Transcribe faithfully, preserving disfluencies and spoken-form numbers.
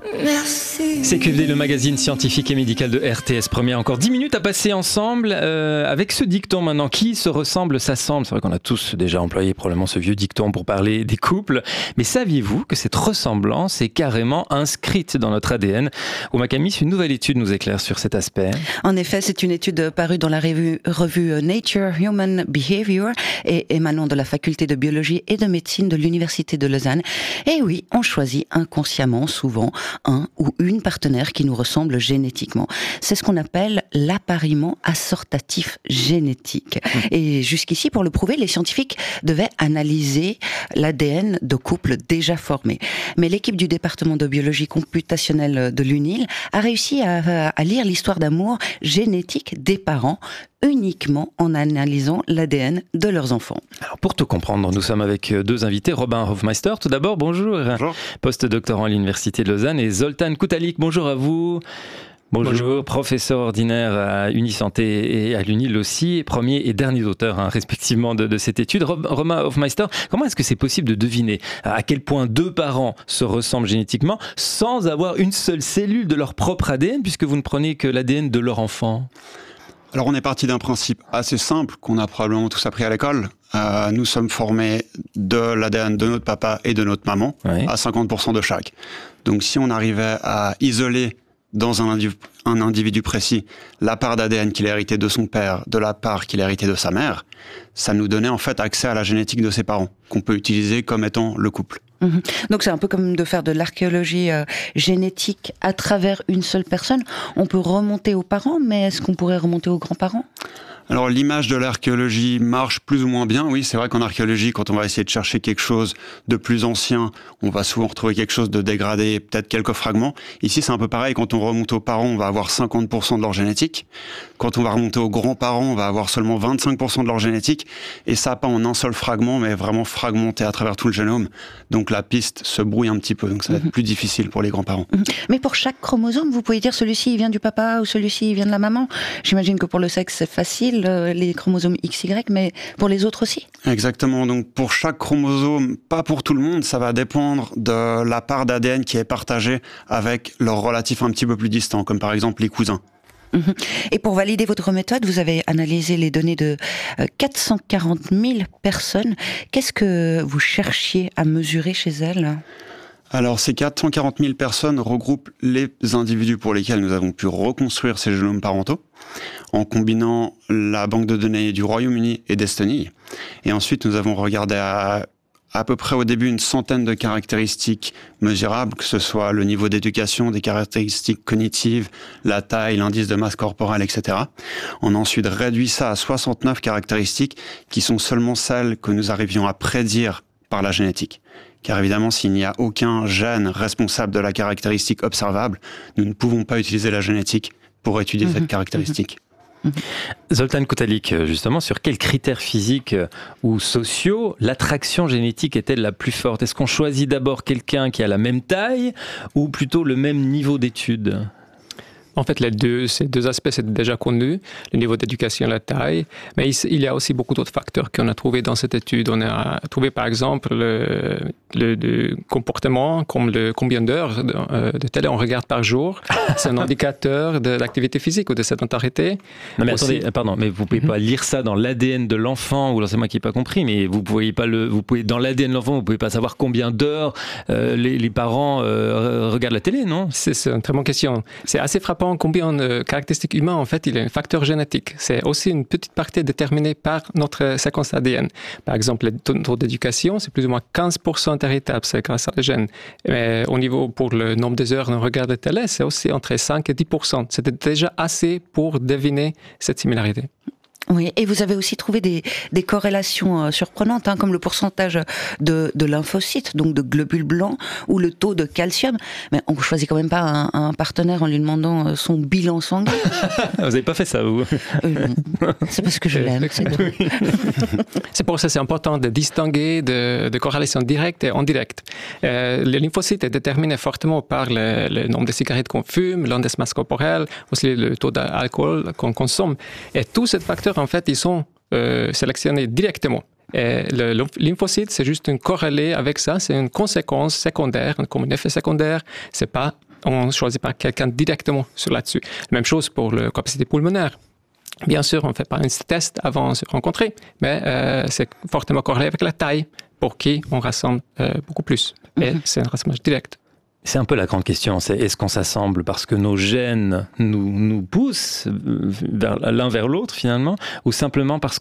Merci. C'est Q F D, le magazine scientifique et médical de R T S Première. Encore dix minutes à passer ensemble euh, avec ce dicton maintenant. Qui se ressemble s'assemble. C'est vrai qu'on a tous déjà employé probablement ce vieux dicton pour parler des couples. Mais saviez-vous que cette ressemblance est carrément inscrite dans notre A D N? Oma Camis, une nouvelle étude nous éclaire sur cet aspect. En effet, c'est une étude parue dans la revue, revue Nature Human Behavior et émanant de la faculté de biologie et de médecine de l'université de Lausanne. Et oui, on choisit inconsciemment souvent un ou une partenaire qui nous ressemble génétiquement. C'est ce qu'on appelle l'appariement assortatif génétique. Mmh. Et jusqu'ici, pour le prouver, les scientifiques devaient analyser l'A D N de couples déjà formés. Mais l'équipe du département de biologie computationnelle de l'U N I L a réussi à, à lire l'histoire d'amour génétique des parents uniquement en analysant l'A D N de leurs enfants. Alors pour tout comprendre, nous sommes avec deux invités. Robin Hofmeister, tout d'abord, bonjour. Bonjour. Post-doctorant à l'Université de Lausanne, et Zoltán Koutalik, bonjour à vous. Bonjour, Bonjour, professeur ordinaire à Unisanté et à l'U N I L aussi, premier et dernier auteur hein, respectivement de, de cette étude. Romain Hofmeister, comment est-ce que c'est possible de deviner à quel point deux parents se ressemblent génétiquement sans avoir une seule cellule de leur propre A D N, puisque vous ne prenez que l'A D N de leur enfant? Alors on est parti d'un principe assez simple qu'on a probablement tous appris à l'école. Euh, nous sommes formés de l'A D N de notre papa et de notre maman, oui. à cinquante pour cent de chaque. Donc si on arrivait à isoler dans un, indiv- un individu précis la part d'A D N qu'il a hérité de son père, de la part qu'il a hérité de sa mère, ça nous donnait en fait accès à la génétique de ses parents, qu'on peut utiliser comme étant le couple. Mmh. Donc c'est un peu comme de faire de l'archéologie euh, génétique à travers une seule personne. On peut remonter aux parents, mais est-ce qu'on pourrait remonter aux grands-parents ? Alors l'image de l'archéologie marche plus ou moins bien, oui, c'est vrai qu'en archéologie, quand on va essayer de chercher quelque chose de plus ancien, on va souvent retrouver quelque chose de dégradé, peut-être quelques fragments. Ici, c'est un peu pareil, quand on remonte aux parents, on va avoir cinquante pour cent de leur génétique. Quand on va remonter aux grands-parents, on va avoir seulement vingt-cinq pour cent de leur génétique, et ça pas en un seul fragment, mais vraiment fragmenté à travers tout le génome. Donc la piste se brouille un petit peu, donc ça va être plus difficile pour les grands-parents. Mais pour chaque chromosome, vous pouvez dire celui-ci il vient du papa ou celui-ci il vient de la maman. J'imagine que pour le sexe, c'est facile, les chromosomes X Y, mais pour les autres aussi? Exactement, donc pour chaque chromosome, pas pour tout le monde, ça va dépendre de la part d'A D N qui est partagée avec leurs relatifs un petit peu plus distants, comme par exemple les cousins. Et pour valider votre méthode, vous avez analysé les données de quatre cent quarante mille personnes. Qu'est-ce que vous cherchiez à mesurer chez elles ? Alors, ces quatre cent quarante mille personnes regroupent les individus pour lesquels nous avons pu reconstruire ces génomes parentaux, en combinant la banque de données du Royaume-Uni et d'Estonie. Et ensuite, nous avons regardé à, à peu près au début une centaine de caractéristiques mesurables, que ce soit le niveau d'éducation, des caractéristiques cognitives, la taille, l'indice de masse corporelle, et cetera. On a ensuite réduit ça à soixante-neuf caractéristiques qui sont seulement celles que nous arrivions à prédire par la génétique. Car évidemment, s'il n'y a aucun gène responsable de la caractéristique observable, nous ne pouvons pas utiliser la génétique pour étudier mmh, cette caractéristique. Mmh. Zoltán Koutalik, justement, sur quels critères physiques ou sociaux l'attraction génétique est-elle la plus forte? Est-ce qu'on choisit d'abord quelqu'un qui a la même taille ou plutôt le même niveau d'études? En fait, les deux, ces deux aspects, c'est déjà connu, le niveau d'éducation, la taille, mais il y a aussi beaucoup d'autres facteurs qu'on a trouvés dans cette étude. On a trouvé, par exemple, le, le, le comportement, comme le combien d'heures de, de télé on regarde par jour. C'est un indicateur de l'activité physique ou de sédentarité. Non, mais aussi. Attendez, pardon, mais vous pouvez mm-hmm. pas lire ça dans l'A D N de l'enfant, ou alors c'est moi qui n'ai pas compris, mais vous pouvez pas le, vous pouvez, dans l'A D N de l'enfant, vous pouvez pas savoir combien d'heures euh, les, les parents euh, regardent la télé, non? C'est, c'est une très bonne question. C'est assez frappant combien de caractéristiques humaines, en fait, il y a un facteur génétique. C'est aussi une petite partie déterminée par notre séquence A D N. Par exemple, le taux d'éducation, c'est plus ou moins quinze pour cent héritable, c'est grâce à les gènes. Mais au niveau, pour le nombre des heures de regard de télé, c'est aussi entre cinq et dix pour cent. C'était déjà assez pour deviner cette similarité. Oui, et vous avez aussi trouvé des, des corrélations euh, surprenantes, hein, comme le pourcentage de, de lymphocytes, donc de globules blancs, ou le taux de calcium. Mais on ne choisit quand même pas un, un partenaire en lui demandant son bilan sanguin. Vous n'avez pas fait ça, vous? euh, C'est parce que je l'aime. C'est, c'est pour ça que c'est important de distinguer de, de corrélation directe et indirecte. Euh, le lymphocyte est déterminé fortement par le, le nombre de cigarettes qu'on fume, l'indice de masse corporelle, aussi le taux d'alcool qu'on consomme. Et tous ces facteurs, en fait, ils sont euh, sélectionnés directement. Et le lymphocyte, c'est juste une corrélée avec ça, c'est une conséquence secondaire, comme un effet secondaire, c'est pas on choisit pas quelqu'un directement sur là-dessus. Même chose pour la capacité pulmonaire. Bien sûr, on ne fait pas un test avant de se rencontrer, mais euh, c'est fortement corrélé avec la taille pour qui on rassemble euh, beaucoup plus. Et mm-hmm. c'est un rassemblage direct. C'est un peu la grande question, c'est est-ce qu'on s'assemble parce que nos gènes nous, nous poussent vers, l'un vers l'autre finalement, ou simplement parce